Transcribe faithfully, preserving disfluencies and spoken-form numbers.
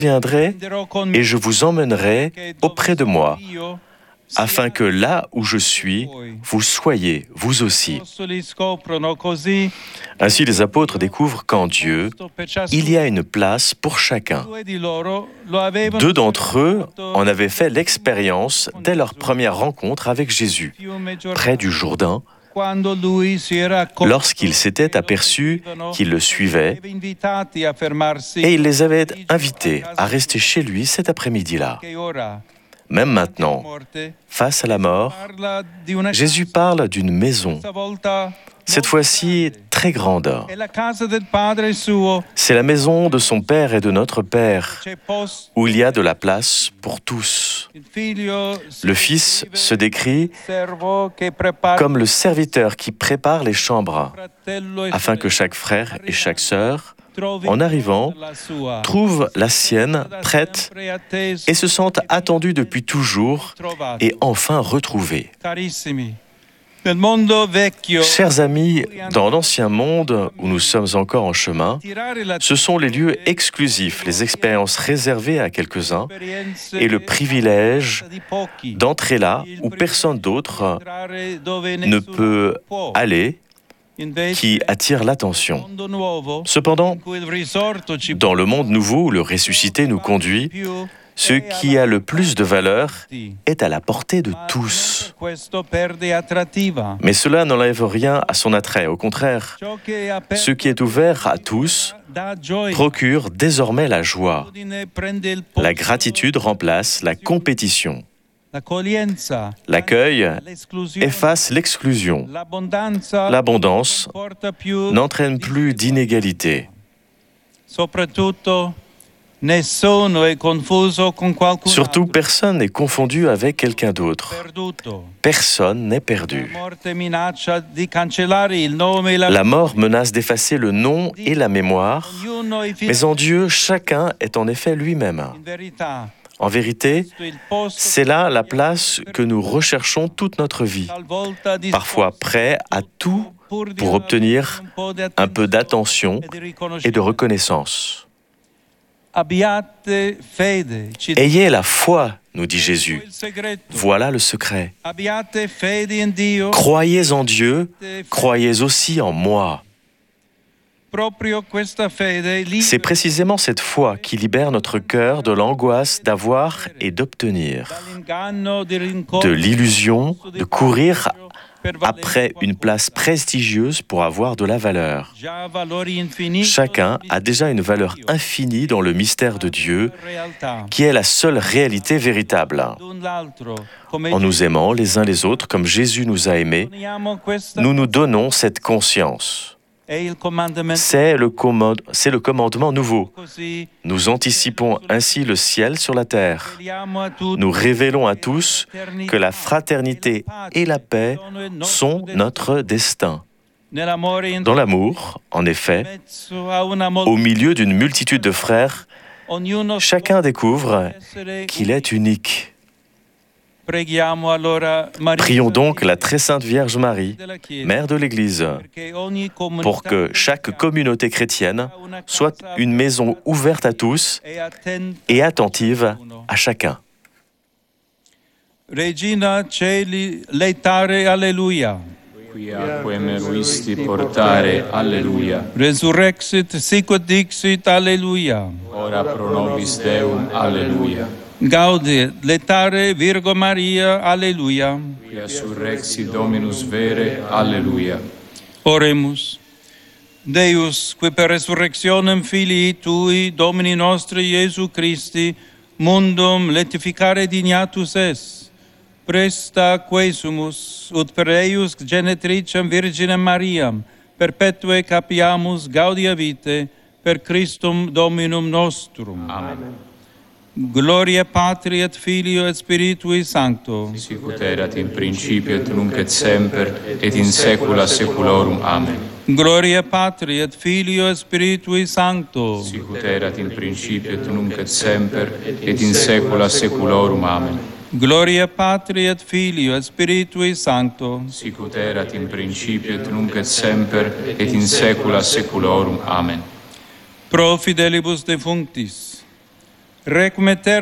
viendrai et je vous emmènerai auprès de moi, afin que là où je suis, vous soyez, vous aussi. Ainsi, les apôtres découvrent qu'en Dieu, il y a une place pour chacun. Deux d'entre eux en avaient fait l'expérience dès leur première rencontre avec Jésus, près du Jourdain, lorsqu'il s'était aperçu qu'ils le suivaient, et il les avait invités à rester chez lui cet après-midi-là. Même maintenant, face à la mort, Jésus parle d'une maison, cette fois-ci très grande. C'est la maison de son Père et de notre Père, où il y a de la place pour tous. Le Fils se décrit comme le serviteur qui prépare les chambres, afin que chaque frère et chaque sœur, en arrivant, trouvent la sienne prête et se sentent attendus depuis toujours et enfin retrouvés. Chers amis, dans l'ancien monde où nous sommes encore en chemin, ce sont les lieux exclusifs, les expériences réservées à quelques-uns et le privilège d'entrer là où personne d'autre ne peut aller, qui attire l'attention. Cependant, dans le monde nouveau où le ressuscité nous conduit, ce qui a le plus de valeur est à la portée de tous. Mais cela n'enlève rien à son attrait. Au contraire, ce qui est ouvert à tous procure désormais la joie. La gratitude remplace la compétition. L'accueil efface l'exclusion. L'abondance n'entraîne plus d'inégalité. Surtout, personne n'est confondu avec quelqu'un d'autre. Personne n'est perdu. La mort menace d'effacer le nom et la mémoire, mais en Dieu, chacun est en effet lui-même. En vérité, c'est là la place que nous recherchons toute notre vie, parfois prêts à tout pour obtenir un peu d'attention et de reconnaissance. Ayez la foi, nous dit Jésus. Voilà le secret. Croyez en Dieu, croyez aussi en moi. C'est précisément cette foi qui libère notre cœur de l'angoisse d'avoir et d'obtenir, de l'illusion de courir après une place prestigieuse pour avoir de la valeur. Chacun a déjà une valeur infinie dans le mystère de Dieu, qui est la seule réalité véritable. En nous aimant les uns les autres comme Jésus nous a aimés, nous nous donnons cette conscience. C'est le, commande, c'est le commandement nouveau. Nous anticipons ainsi le ciel sur la terre. Nous révélons à tous que la fraternité et la paix sont notre destin. Dans l'amour, en effet, au milieu d'une multitude de frères, chacun découvre qu'il est unique. Prions donc la très sainte Vierge Marie, Mère de l'Église, pour que chaque communauté chrétienne soit une maison ouverte à tous et attentive à chacun. Regina Celi, laetare, alleluia. Quia quem eruisti portare, alleluia. Resurrexit, sicut dixit, alleluia. Ora pro nobis Deum, alleluia. Gaudiet, laetare, Virgo Maria, alleluia. Quia surrexit Dominus vere, alleluia. Oremus. Deus, qui per resurrectionem Filii Tui, Domini nostri Iesu Christi, mundum letificare dignatus es, presta quesumus, ut per eius genetricem Virginem Mariam, perpetue capiamus gaudia vitae, per Christum Dominum nostrum. Amen. Gloria Patri et Filio et Spiritui Sancto. Sicut erat in principio et nunc et semper, et in saecula saeculorum. Amen. Gloria Patri et Filio et Spiritui Sancto. Sicut erat in principio et nunc et semper, et in saecula saeculorum. Amen. Gloria Patri et Filio et Spiritui Sancto. Sicut erat in principio et nunc et semper, et in saecula saeculorum. Amen. Pro fidelibus defunctis, Requiem